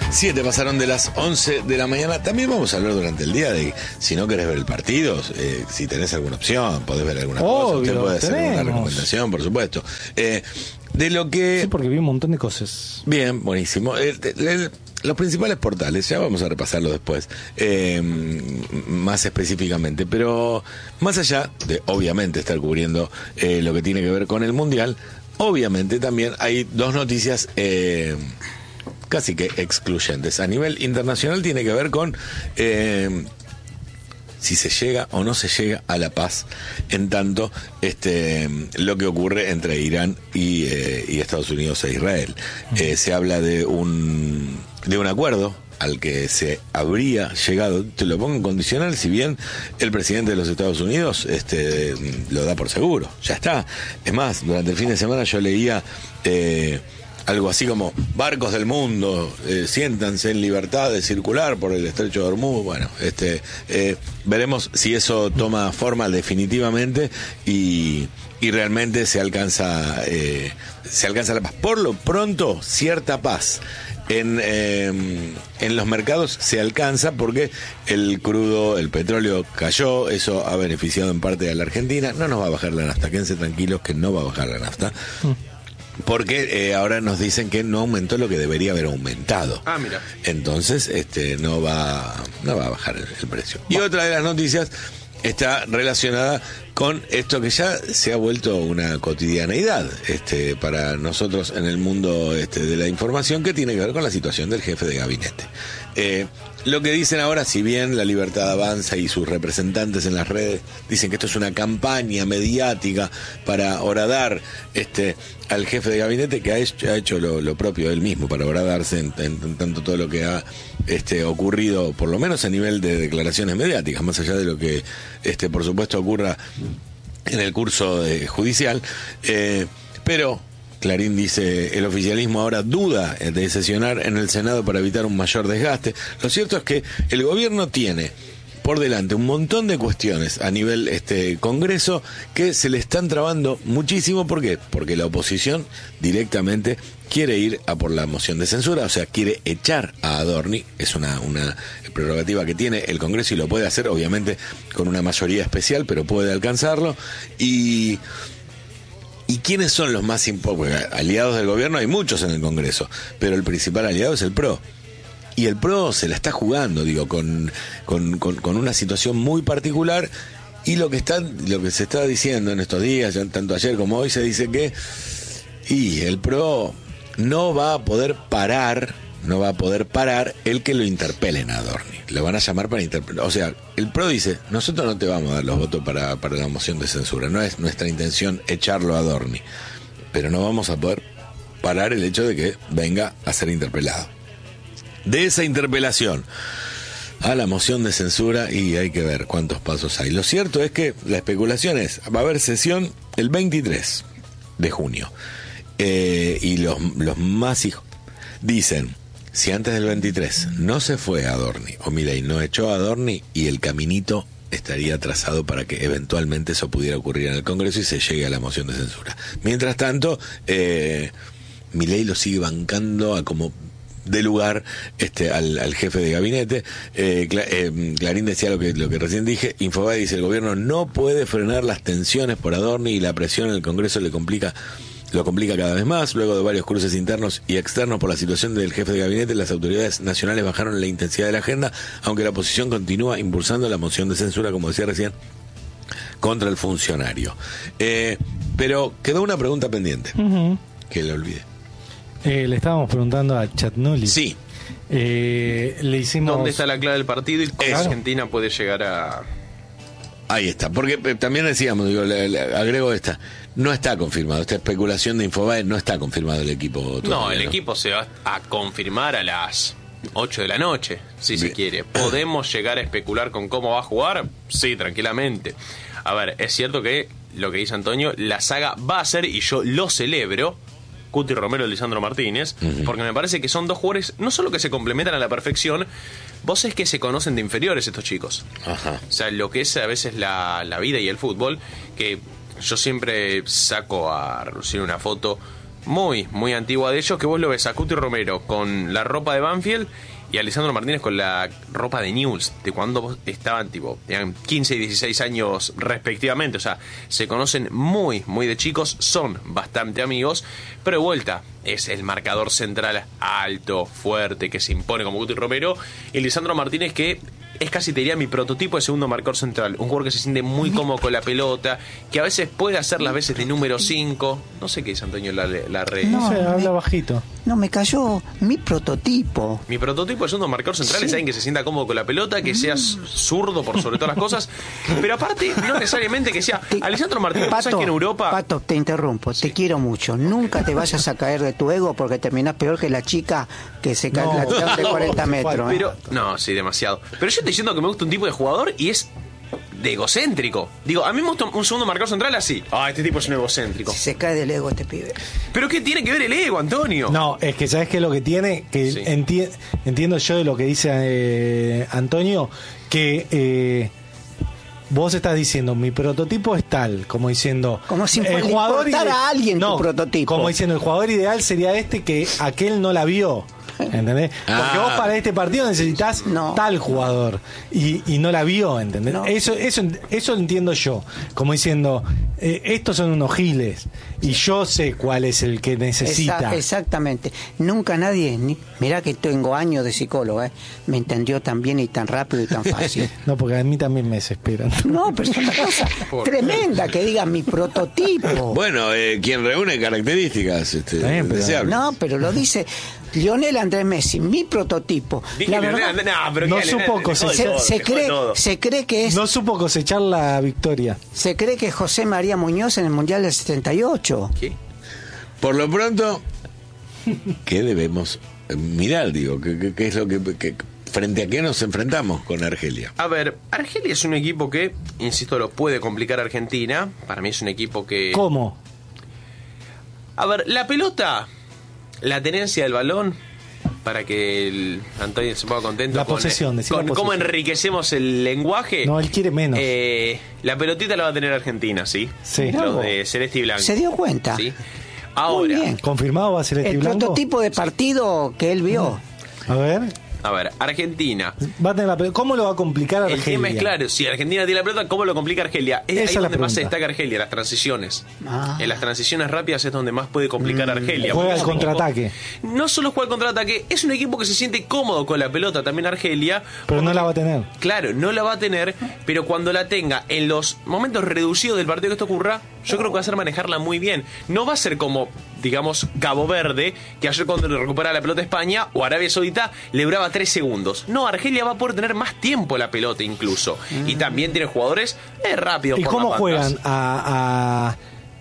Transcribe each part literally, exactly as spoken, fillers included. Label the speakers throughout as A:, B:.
A: Siete pasaron de las once de la mañana. También vamos a hablar durante el día de si no querés ver el partido, eh, si tenés alguna opción, podés ver alguna
B: Obvio,
A: cosa, usted puede hacer
B: tenemos.
A: una recomendación, por supuesto. Eh, de lo que...
B: Sí, porque vi un montón de cosas.
A: Bien, buenísimo. El, el, el, los principales portales, ya vamos a repasarlo después, eh, más específicamente, pero más allá de, obviamente, estar cubriendo eh, lo que tiene que ver con el Mundial, obviamente también hay dos noticias eh, casi que excluyentes. A nivel internacional tiene que ver con... Eh, si se llega o no se llega a la paz, en tanto este lo que ocurre entre Irán y, eh, y Estados Unidos e Israel. Eh, se habla de un de un acuerdo al que se habría llegado, te lo pongo en condicional, si bien el presidente de los Estados Unidos este lo da por seguro, ya está. Es más, durante el fin de semana yo leía... Eh, algo así como barcos del mundo, eh, siéntanse en libertad de circular por el estrecho de Hormuz. Bueno, este, eh, veremos si eso toma forma definitivamente y, y realmente se alcanza, eh, se alcanza la paz. Por lo pronto, cierta paz en, eh, en los mercados se alcanza porque el crudo, el petróleo cayó, eso ha beneficiado en parte a la Argentina. No nos va a bajar la nafta, quédense tranquilos que no va a bajar la nafta. Mm. Porque eh, ahora nos dicen que no aumentó lo que debería haber aumentado.
C: Ah, mira.
A: Entonces, este, no va, no va a bajar el, el precio. Y otra de las noticias está relacionada con esto que ya se ha vuelto una cotidianeidad este, para nosotros en el mundo este, de la información, que tiene que ver con la situación del jefe de gabinete. Eh, lo que dicen ahora, si bien La Libertad Avanza y sus representantes en las redes dicen que esto es una campaña mediática para horadar este, al jefe de gabinete, que ha hecho, ha hecho lo, lo propio él mismo para horadarse en, en, en tanto todo lo que ha este, ocurrido, por lo menos a nivel de declaraciones mediáticas, más allá de lo que este, por supuesto ocurra en el curso de, judicial, eh, pero Clarín dice, el oficialismo ahora duda de sesionar en el Senado para evitar un mayor desgaste. Lo cierto es que el gobierno tiene por delante un montón de cuestiones a nivel este Congreso que se le están trabando muchísimo. ¿Por qué? Porque la oposición directamente quiere ir a por la moción de censura, o sea, quiere echar a Adorni. Es una, una prerrogativa que tiene el Congreso y lo puede hacer, obviamente, con una mayoría especial, pero puede alcanzarlo. Y... ¿Y quiénes son los más importantes? Aliados del gobierno hay muchos en el Congreso, pero el principal aliado es el P R O. Y el P R O se la está jugando, digo, con, con, con, con una situación muy particular. Y lo que está, lo que se está diciendo en estos días, ya tanto ayer como hoy, se dice que y el P R O no va a poder parar, no va a poder parar el que lo interpelen a Adorni. Lo van a llamar para interpelar. O sea, el P R O dice, nosotros no te vamos a dar los votos para, para la moción de censura. No es nuestra intención echarlo a Adorni. Pero no vamos a poder parar el hecho de que venga a ser interpelado. De esa interpelación a la moción de censura, y hay que ver cuántos pasos hay. Lo cierto es que la especulación es, va a haber sesión el veintitrés de junio. Eh, y los, los más hijos dicen, si antes del veintitrés no se fue a Adorni, o Milei no echó a Adorni, y el caminito estaría trazado para que eventualmente eso pudiera ocurrir en el Congreso y se llegue a la moción de censura. Mientras tanto, eh, Milei lo sigue bancando a como de lugar este al, al jefe de gabinete. eh, Cla- eh, Clarín decía lo que lo que recién dije. Infobae dice, el gobierno no puede frenar las tensiones por Adorni y la presión en el Congreso le complica lo complica cada vez más. Luego de varios cruces internos y externos por la situación del jefe de gabinete, las autoridades nacionales bajaron la intensidad de la agenda, aunque la oposición continúa impulsando la moción de censura, como decía recién, contra el funcionario. Eh, pero quedó una pregunta pendiente, uh-huh. que le olvidé.
B: Eh, le estábamos preguntando a Chatnoli.
A: Sí.
B: Eh, le hicimos...
C: ¿Dónde está la clave del partido y cómo
A: Eso.
C: Argentina puede llegar a...?
A: Ahí está, porque eh, también decíamos, digo, le, le agrego esta, no está confirmado, esta especulación de Infobae, no está confirmado el equipo todavía.
C: No, el
A: ¿no?
C: equipo se va a confirmar a las ocho de la noche, si
A: Bien.
C: se quiere. ¿Podemos llegar a especular con cómo va a jugar? Sí, tranquilamente. A ver, es cierto que lo que dice Antonio, la saga va a ser, y yo lo celebro, Cuti Romero y Lisandro Martínez, uh-huh. porque me parece que son dos jugadores no solo que se complementan a la perfección, vos es que se conocen de inferiores estos chicos.
A: Ajá.
C: O sea, lo que es a veces la, la vida y el fútbol, que yo siempre saco a relucir una foto muy, muy antigua de ellos, que vos lo ves a Cuti Romero con la ropa de Banfield y a Lisandro Martínez con la ropa de Newell's, de cuando estaban tipo, tenían quince y dieciséis años respectivamente. O sea, se conocen muy, muy de chicos, son bastante amigos, pero de vuelta, es el marcador central alto, fuerte, que se impone como Cuti Romero, y Lisandro Martínez, que es casi, te diría, mi prototipo de segundo marcador central. Un jugador que se siente muy cómodo con la pelota, que a veces puede hacer las veces de número cinco. No sé qué dice Antonio la, la red.
B: No sé,
D: me-
B: habla bajito.
D: No, me cayó mi prototipo.
C: Mi prototipo de segundo marcador central es alguien que se sienta cómodo con la pelota, que sea zurdo por sobre todas las cosas, pero aparte, no necesariamente que sea
D: Te-
C: Alessandro Martínez. ¿Sabes que en Europa?
D: Pato, te interrumpo, te quiero mucho. Nunca te vayas a caer de tu ego porque terminás peor que la chica que se cae
B: No,
D: la tiraron de
B: no,
D: cuarenta metros. ¿eh?
C: Pero, no, sí, demasiado. Pero yo estoy diciendo que me gusta un tipo de jugador y es de egocéntrico. Digo, a mí me gusta un segundo marcador central así. Ah, este tipo es un egocéntrico.
D: Si se cae del ego este pibe.
C: ¿Pero qué tiene que ver el ego, Antonio?
B: No, es que sabes qué es lo que tiene, que
C: Sí.
B: enti- entiendo yo de lo que dice eh, Antonio, que eh, vos estás diciendo mi prototipo es tal, como diciendo
D: Como si
B: el
D: le
B: jugador
D: importara
B: ide-
D: a alguien tu
B: no,
D: prototipo.
B: como diciendo el jugador ideal sería este que aquel no la vio. ¿Entendés? Porque
A: Ah.
B: vos para este partido necesitas
D: No.
B: tal jugador y, y no la vio, ¿entendés?
D: No.
B: Eso, eso, eso lo entiendo yo, como diciendo, eh, estos son unos giles y yo sé cuál es el que necesita.
D: Esa- exactamente. Nunca nadie, ni, mirá que tengo años de psicólogo, ¿eh? Me entendió tan bien y tan rápido y tan fácil.
B: No, porque a mí también me desesperan.
D: No, pero es una cosa
C: ¿Por?
D: tremenda que diga mi prototipo.
A: Bueno, eh, quien reúne características este,
B: Está bien, pero-
A: deseables.
D: No, pero lo dice Lionel Andrés Messi, mi prototipo.
C: Dije
D: La
C: que
D: verdad,
C: no, no, pero
B: no
C: que-
B: supo
C: dejó
B: cosechar.
C: de
D: se,
C: todo,
D: se
C: dejó de
D: cree,
C: todo.
D: se cree que es,
B: No supo cosechar la victoria.
D: se cree que es José María Muñoz en el Mundial del setenta y ocho.
C: ¿Qué?
A: Por lo pronto, ¿qué debemos mirar? Digo, ¿qué, qué- qué es lo que, que- frente a qué nos enfrentamos con Argelia?
C: A ver, Argelia es un equipo que, insisto, lo puede complicar a Argentina. Para mí es un equipo que...
B: ¿Cómo?
C: A ver, la pelota, la tenencia del balón, para que el Antonio se ponga contento.
B: La
C: con,
B: posesión, decir
C: con
B: la
C: cómo
B: posesión.
C: enriquecemos el lenguaje.
B: No, él quiere menos.
C: Eh, la pelotita la va a tener Argentina, ¿sí?
B: Sí.
C: Los de Celeste y Blanco.
D: Se dio cuenta.
C: ¿Sí?
D: Muy
C: Ahora,
D: bien.
B: ¿Confirmado va a ser este
D: El
B: blanco?
D: prototipo de partido que él vio.
B: A ver,
C: a ver, Argentina.
B: va a tener la pelota. ¿Cómo lo va a complicar
C: El
B: Argelia?
C: tema es claro, si Argentina tiene la pelota, ¿cómo lo complica Argelia? Es
B: Esa
C: ahí
B: es la
C: donde más se
B: pregunta.
C: destaca Argelia, las transiciones.
D: Ah.
C: En las transiciones rápidas es donde más puede complicar a Argelia.
B: Juega
C: porque
B: al
C: es un equipo-
B: contraataque.
C: No solo juega al contraataque, es un equipo que se siente cómodo con la pelota también Argelia.
B: Pero no la va a tener.
C: Claro, no la va a tener, pero cuando la tenga en los momentos reducidos del partido que esto ocurra, yo creo que va a ser manejarla muy bien. No va a ser como, digamos, Cabo Verde, que ayer cuando le recupera la pelota a España o Arabia Saudita le duraba tres segundos. No, Argelia va a poder tener más tiempo la pelota incluso. Y también tiene jugadores eh, rápidos.
B: ¿Y
C: por
B: cómo
C: las bandas.
B: juegan? A, a,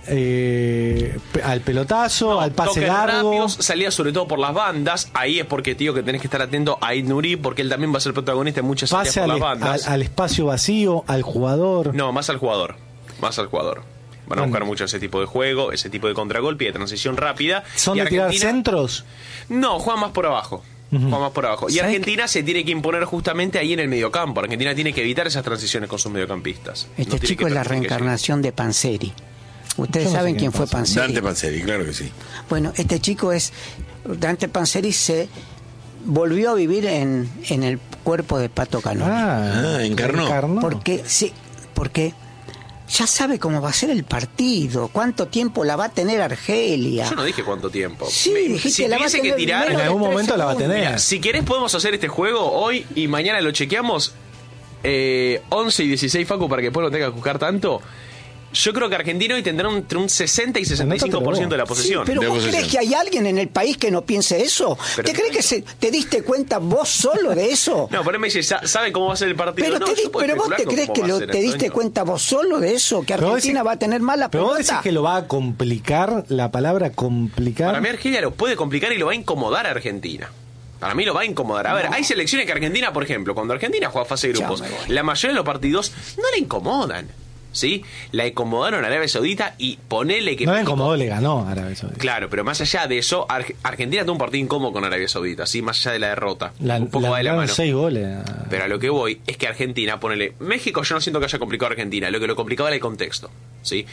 B: eh, pe- al pelotazo, al pase
C: Toques
B: largo.
C: rápidos, salía sobre todo por las bandas. Ahí es porque, tío, que tenés que estar atento a Aid Nuri, porque él también va a ser protagonista en muchas áreas
B: Pase
C: por
B: al,
C: las
B: es-
C: bandas.
B: al- al espacio vacío, al jugador.
C: No, más al jugador. Más al jugador. Van a
B: Bueno.
C: buscar mucho ese tipo de juego, ese tipo de contragolpe y de transición rápida.
B: ¿Son
C: Y
B: de tirar
C: Argentina-
B: centros?
C: No, juegan más por abajo. Juegan más por abajo. Y
D: ¿Sabes
C: Argentina se tiene que imponer justamente ahí en el mediocampo. Argentina tiene que evitar esas transiciones con sus mediocampistas.
D: Este
C: No tiene
D: chico
C: que
D: es la
C: permitir que
D: reencarnación de Panseri. Ustedes
B: Yo no sé
D: saben
B: quién
D: quién
B: es
D: fue
B: Panseri.
D: Panseri.
A: Dante Panzeri, claro que sí.
D: Bueno, este chico es. Dante Panseri se volvió a vivir en, en el cuerpo de Pato Canoni.
A: Ah, encarnó.
D: Porque, sí, porque ya sabe cómo va a ser el partido, cuánto tiempo la va a tener Argelia.
C: llegue. Yo no dije cuánto tiempo.
D: Sí,
C: Me-
D: dijiste,
C: si
D: la va a
C: tuviese que
D: tener
C: tirar...
D: menos
B: En
D: de
B: algún
D: tres
B: momento la va a
D: segundos.
B: tener.
C: Mira, si querés podemos hacer este juego hoy y mañana lo chequeamos. Eh, once y dieciséis, Facu, para que después no tenga que buscar tanto. Yo creo que Argentina hoy tendrá entre un sesenta y sesenta y cinco por ciento de la
D: Sí,
C: posesión.
D: pero
A: De
D: ¿vos
A: posesión.
D: crees que hay alguien en el país que no piense eso?
C: Pero-
D: ¿Te crees que se, te diste cuenta vos solo de eso?
C: No, por ahí me dice, "Sa- ¿sabe cómo va a ser el partido?
D: Pero,
C: no,
D: te di-
C: yo puedo
D: pero vos
C: especular
D: te
C: con
D: crees
C: cómo
D: que
C: va a
D: lo-
C: ser,
D: te diste
C: Antonio.
D: cuenta vos solo de eso, que
B: Pero vos
D: Argentina
B: decís-
D: va a tener más la
B: Pero vos
D: pelota.
B: decís que lo va a complicar, la palabra complicar.
C: Para mí Argelia lo puede complicar y lo va a incomodar a Argentina. Para mí lo va a incomodar. A ver, hay selecciones que Argentina, por ejemplo, cuando Argentina juega fase de
D: Ya
C: grupos,
D: me voy.
C: la mayoría de los partidos no la incomodan. ¿Sí? La incomodaron a Arabia Saudita y ponele que...
B: no le
C: México-
B: incomodó, le ganó a Arabia Saudita.
C: Claro, pero más allá de eso, Ar- Argentina tuvo un partido incómodo con Arabia Saudita, ¿sí? Más allá de la derrota.
B: La,
C: un poco
B: la-
C: va de la
B: ganaron
C: mano.
B: seis goles.
C: Pero a lo que voy es que Argentina, ponele... México yo no siento que haya complicado a Argentina, lo que lo complicaba era el contexto, ¿sí?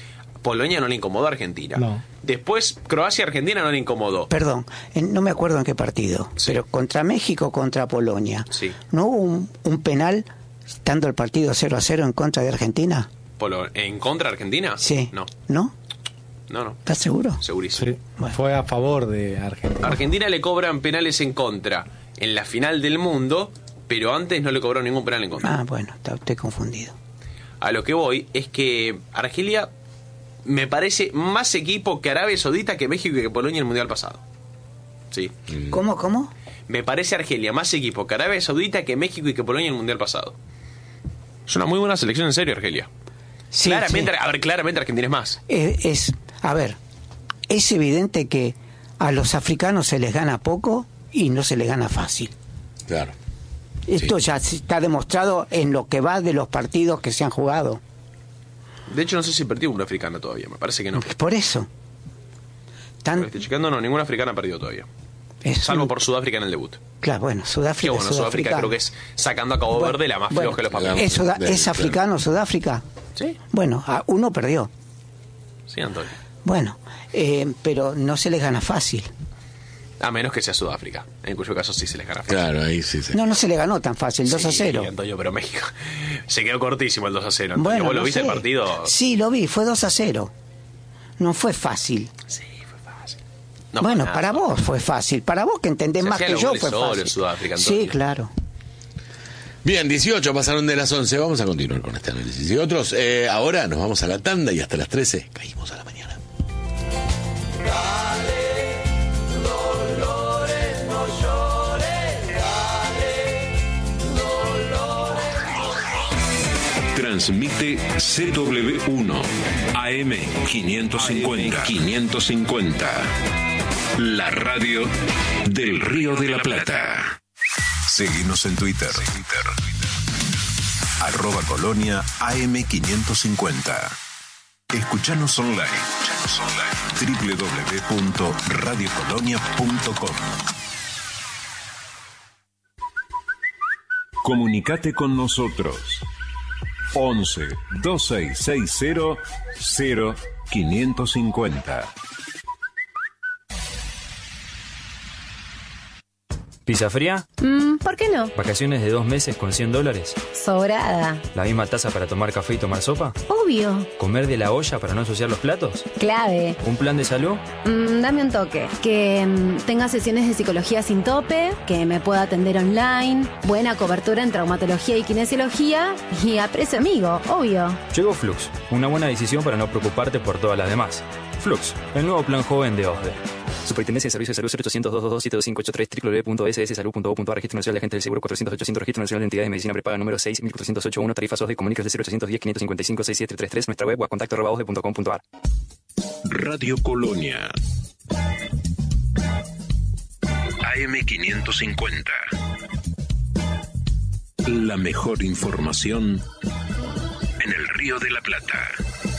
C: Polonia no le incomodó a Argentina.
B: No.
C: Después Croacia-Argentina no le incomodó.
D: Perdón, en- no me acuerdo en qué partido,
C: Sí.
D: pero contra México, contra Polonia.
C: Sí.
D: ¿No hubo un, un penal estando el partido cero a cero en contra de Argentina?
C: Polo- ¿En contra de Argentina?
D: Sí.
C: No,
D: ¿No?
C: no, no.
D: ¿Estás seguro?
C: Segurísimo.
B: Sí, fue a favor de Argentina.
C: Argentina le cobran penales en contra en la final del mundo, pero antes no le cobraron ningún penal en contra.
D: Ah, bueno, está- estoy confundido.
C: A lo que voy es que Argelia me parece más equipo que Arabia Saudita, que México y que Polonia en el Mundial pasado. Sí.
D: ¿Cómo, cómo?
C: Me parece Argelia más equipo que Arabia Saudita, que México y que Polonia en el Mundial pasado. Es una muy buena selección, en serio, Argelia.
D: Sí,
C: claramente,
D: sí.
C: a ver, claramente Argentina es más.
D: Eh, es, a ver, es evidente que a los africanos se les gana poco y no se les gana fácil.
A: Claro.
D: Esto
A: Sí.
D: ya está demostrado en lo que va de los partidos que se han jugado.
C: De hecho, no sé si perdió una africana todavía, me parece que no.
D: Por eso. Tan,
C: Estoy checando, no, ninguna africana ha perdido todavía.
D: es
C: Salvo
D: un-
C: por Sudáfrica en el debut.
D: Claro, bueno,
C: Que
D: Sudáfrica.
C: bueno, Sudáfrica,
D: Sudáfrica
C: creo que es sacando a Cabo
D: Bueno,
C: Verde la más
D: bueno,
C: floja de los papeles.
D: ¿Es, Suda-
A: Del-
D: es africano Sudáfrica?
C: Sí,
D: Bueno, a- uno perdió.
C: sí, Antonio.
D: Bueno, eh, pero no se les gana fácil.
C: A menos que sea Sudáfrica, en cuyo caso sí se les gana fácil.
A: Claro, ahí sí, sí.
D: No, no se le ganó tan fácil, dos a cero.
C: Sí, Antonio, pero México se quedó cortísimo el dos a cero. Antonio.
D: Bueno,
C: ¿Vos lo
D: no
C: viste
D: sé.
C: el partido?
D: Sí, lo vi, fue dos a cero. No fue fácil.
C: Sí, fue fácil. No,
D: bueno,
C: nada.
D: para vos fue fácil. Para vos que entendés
C: Se
D: más
C: hacían
D: que
C: los
D: yo
C: goles
D: fue
C: solo
D: fácil.
C: en Sudáfrica, Antonio.
D: Sí, claro.
A: Bien, dieciocho pasaron de las once. Vamos a continuar con este análisis. Y otros, eh, ahora nos vamos a la tanda y hasta las trece caímos a la mañana.
E: Transmite C W uno A M quinientos cincuenta. quinientos cincuenta. La radio del Río de la Plata.
F: Seguinos en Twitter. Arroba Colonia A M quinientos cincuenta. Escuchanos online. doble u doble u doble u punto radio colonia punto com.
E: Comunicate con nosotros. once dos seis seis cero cero quinientos cincuenta.
G: ¿Pizza fría?
H: Mm, ¿por qué no?
G: ¿Vacaciones de dos meses con cien dólares?
H: Sobrada.
G: ¿La misma taza para tomar café y tomar sopa?
H: Obvio.
G: ¿Comer de la olla para no ensuciar los platos?
H: Clave.
G: ¿Un plan de salud?
H: Mm, dame un toque. Que mm, tenga sesiones de psicología sin tope, que me pueda atender online, buena cobertura en traumatología y kinesiología y a precio amigo, obvio.
G: Llegó Flux, una buena decisión para no preocuparte por todas las demás. Flux, el nuevo plan joven de OSDE. Superintendencia de Servicios de Salud cero ochocientos, doscientos veintidós, siete dos cinco ocho tres, doble u doble u doble u punto s s salud punto gov punto a r, Registro Nacional de Agentes del Seguro cuatrocientos ochocientos, Registro Nacional de Entidades de Medicina Prepaga número seis mil cuatrocientos ochenta y uno, tarifas OSDE, comunicas de cero ochocientos diez, quinientos cincuenta y cinco, sesenta y siete treinta y tres, nuestra web o a contacto arroba osde punto com punto a r.
E: Radio Colonia. A M quinientos cincuenta. La mejor información en el Río de la Plata.